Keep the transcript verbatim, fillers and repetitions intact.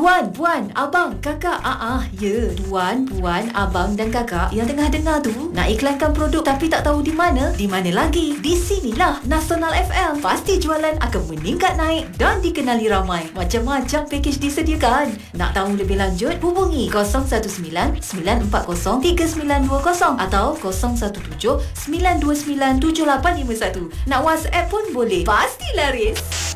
Tuan, puan, abang, kakak. Ah ah, ya. Tuan, puan, abang dan kakak yang tengah dengar tu nak iklankan produk tapi tak tahu di mana? Di mana lagi? Di sinilah Nasional F M. Pasti jualan akan meningkat naik dan dikenali ramai. Macam-macam pakej disediakan. Nak tahu lebih lanjut? Hubungi kosong satu sembilan sembilan empat kosong tiga sembilan dua kosong atau kosong satu tujuh sembilan dua sembilan tujuh lapan lima satu. Nak WhatsApp pun boleh. Pasti laris.